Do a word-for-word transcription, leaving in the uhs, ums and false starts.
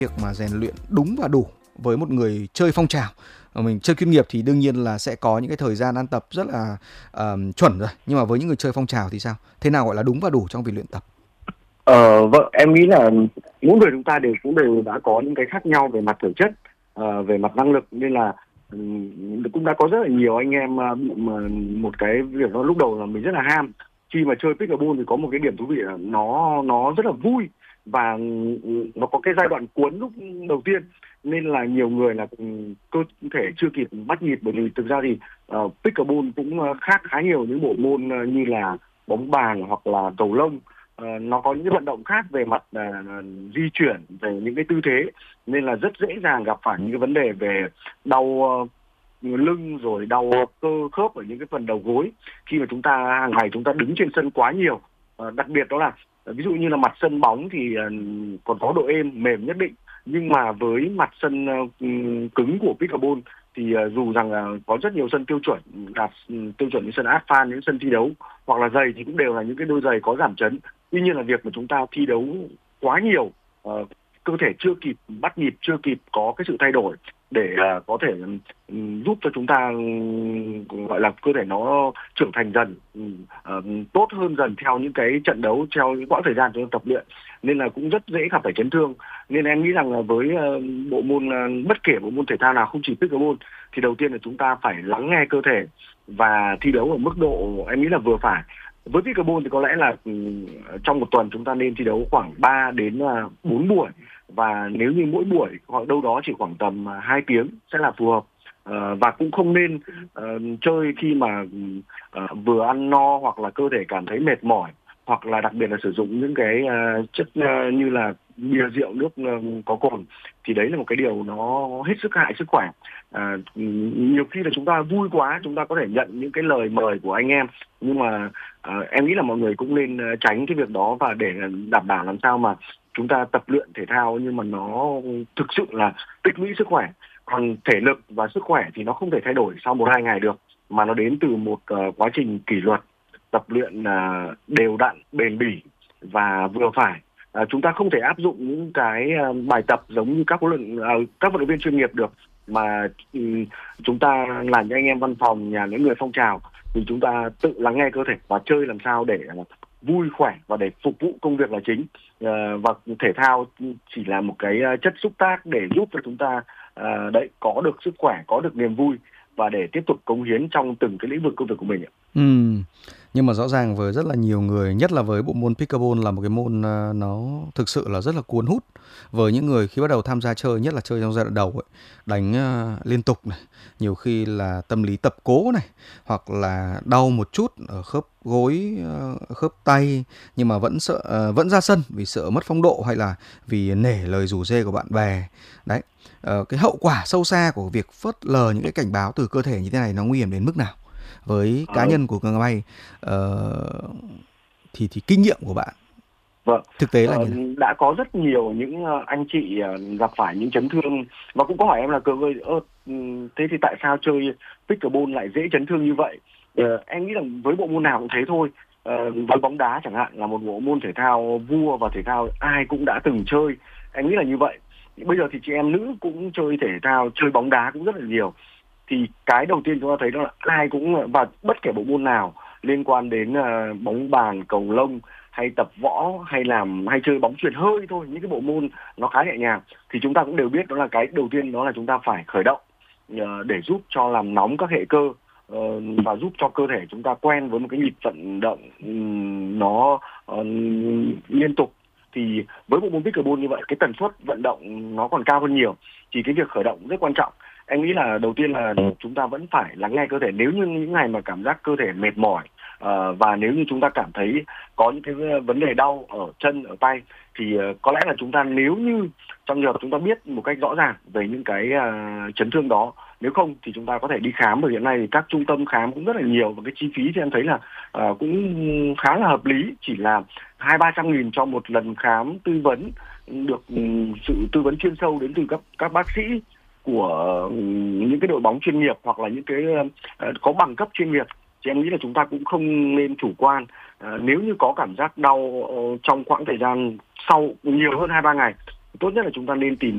Việc mà rèn luyện đúng và đủ với một người chơi phong trào, ờ, mình chơi chuyên nghiệp thì đương nhiên là sẽ có những cái thời gian ăn tập rất là ờm, chuẩn rồi. Nhưng mà với những người chơi phong trào thì sao? Thế nào gọi là đúng và đủ trong việc luyện tập? Ờ, vâng, em nghĩ là mỗi người chúng ta đều cũng đều đã có những cái khác nhau về mặt thể chất, ờ, về mặt năng lực, nên là ừm, cũng đã có rất là nhiều anh em ờ, bị mà một cái việc đó lúc đầu là mình rất là ham. Khi mà chơi pickleball thì có một cái điểm thú vị là nó nó rất là vui, và ừm, nó có cái giai đoạn cuốn lúc đầu tiên, nên là nhiều người là ừm, cơ thể chưa kịp bắt nhịp, bởi vì thực ra thì ờ, pickleball cũng ờ, khác khá nhiều những bộ môn ờ, như là bóng bàn hoặc là cầu lông. Ờ, nó có những cái vận động khác về mặt ờ, di chuyển, về những cái tư thế, nên là rất dễ dàng gặp phải những cái vấn đề về đau ờ, lưng, rồi đau cơ khớp ở những cái phần đầu gối khi mà chúng ta hàng ngày chúng ta đứng trên sân quá nhiều. Ờ, đặc biệt đó là ờ, ví dụ như là mặt sân bóng thì ờ, còn có độ êm mềm nhất định, nhưng mà với mặt sân ờ, cứng của pickleball thì ờ, dù rằng là có rất nhiều sân tiêu chuẩn, đạt ừ, tiêu chuẩn như sân asphalt, những sân thi đấu, hoặc là giày thì cũng đều là những cái đôi giày có giảm chấn. Tuy nhiên là việc mà chúng ta thi đấu quá nhiều, ờ, cơ thể chưa kịp bắt nhịp, chưa kịp có cái sự thay đổi để ờ, có thể ừm, giúp cho chúng ta ừm, gọi là cơ thể nó trưởng thành dần, ừm, ờ, tốt hơn dần theo những cái trận đấu, theo những quãng thời gian chúng ta tập luyện, nên là cũng rất dễ gặp phải chấn thương. Nên em nghĩ rằng là với ờ, bộ môn ờ, bất kể bộ môn thể thao nào, không chỉ pickleball, thì đầu tiên là chúng ta phải lắng nghe cơ thể và thi đấu ở mức độ em nghĩ là vừa phải. Với pickleball thì có lẽ là ừ, trong một tuần chúng ta nên thi đấu khoảng ba đến à, bốn buổi, và nếu như mỗi buổi hoặc đâu đó chỉ khoảng tầm à, hai tiếng sẽ là phù hợp. Ờ, và cũng không nên ờ, chơi khi mà ờ, vừa ăn no hoặc là cơ thể cảm thấy mệt mỏi, hoặc là đặc biệt là sử dụng những cái à, chất à, như là bia rượu, nước à, có cồn, thì đấy là một cái điều nó hết sức hại sức khỏe. À, nhiều khi là chúng ta vui quá, chúng ta có thể nhận những cái lời mời của anh em, nhưng mà à, em nghĩ là mọi người cũng nên à, tránh cái việc đó, và để đảm bảo làm sao mà chúng ta tập luyện thể thao nhưng mà nó thực sự là tích lũy sức khỏe. Còn thể lực và sức khỏe thì nó không thể thay đổi sau một hai ngày được, mà nó đến từ một uh, quá trình kỷ luật, tập luyện uh, đều đặn, bền bỉ và vừa phải. À, chúng ta không thể áp dụng những cái uh, bài tập giống như các huấn luyện uh, các vận động viên chuyên nghiệp được, mà um, chúng ta là những anh em văn phòng, nhà những người phong trào, thì chúng ta tự lắng nghe cơ thể và chơi làm sao để uh, vui khỏe và để phục vụ công việc là chính. Uh, và thể thao chỉ là một cái uh, chất xúc tác để giúp cho chúng ta uh, đấy có được sức khỏe, có được niềm vui, và để tiếp tục cống hiến trong từng cái lĩnh vực công việc của mình ạ. Ừm, Nhưng mà rõ ràng với rất là nhiều người, nhất là với bộ môn pickleball là một cái môn à, nó thực sự là rất là cuốn hút với những người khi bắt đầu tham gia chơi, nhất là chơi trong giai đoạn đầu ấy, đánh à, liên tục này, nhiều khi là tâm lý tập cố này, hoặc là đau một chút ở khớp gối, à, khớp tay, nhưng mà vẫn sợ à, vẫn ra sân vì sợ mất phong độ hay là vì nể lời rủ rê của bạn bè. Đấy, Ờ, cái hậu quả sâu xa của việc phớt lờ những cái cảnh báo từ cơ thể như thế này nó nguy hiểm đến mức nào? Với cá Ờ, nhân của Cường Bay, ờ, thì thì kinh nghiệm của bạn Vâng, thực tế là ờ, như nào? đã có rất nhiều những ờ, anh chị ờ, gặp phải những chấn thương, và cũng có hỏi em là Cường ơi, ơ, ừm, thế thì tại sao chơi pickleball lại dễ chấn thương như vậy? Ờ, em nghĩ là với bộ môn nào cũng thế thôi. Ờ, với bóng đá chẳng hạn là một bộ môn thể thao vua và thể thao ai cũng đã từng chơi, em nghĩ là như vậy. Bây giờ thì chị em nữ cũng chơi thể thao, chơi bóng đá cũng rất là nhiều. Thì cái đầu tiên chúng ta thấy đó là ai cũng, và bất kể bộ môn nào liên quan đến ờ, bóng bàn, cầu lông, hay tập võ, hay làm hay chơi bóng chuyền hơi thôi, những cái bộ môn nó khá nhẹ nhàng, thì chúng ta cũng đều biết đó là cái đầu tiên đó là chúng ta phải khởi động ờ, để giúp cho làm nóng các hệ cơ, ờ, và giúp cho cơ thể chúng ta quen với một cái nhịp vận động ừm, nó ờ, liên tục. Thì với bộ môn pickleball như vậy, cái tần suất vận động nó còn cao hơn nhiều, thì cái việc khởi động rất quan trọng. Em nghĩ là đầu tiên là chúng ta vẫn phải lắng nghe cơ thể. Nếu như những ngày mà cảm giác cơ thể mệt mỏi, ờ, và nếu như chúng ta cảm thấy có những cái vấn đề đau ở chân, ở tay, thì ờ, có lẽ là chúng ta, nếu như trong trường hợp chúng ta biết một cách rõ ràng về những cái ờ, chấn thương đó, nếu không thì chúng ta có thể đi khám, bởi hiện nay thì các trung tâm khám cũng rất là nhiều, và cái chi phí thì em thấy là ờ, cũng khá là hợp lý, chỉ là hai ba trăm nghìn cho một lần khám tư vấn, được ừ, sự tư vấn chuyên sâu đến từ các các bác sĩ của ừ, những cái đội bóng chuyên nghiệp, hoặc là những cái ờ, có bằng cấp chuyên nghiệp. Thì em nghĩ là chúng ta cũng không nên chủ quan. À, nếu như có cảm giác đau ờ, trong khoảng thời gian sau nhiều hơn hai ba ngày, tốt nhất là chúng ta nên tìm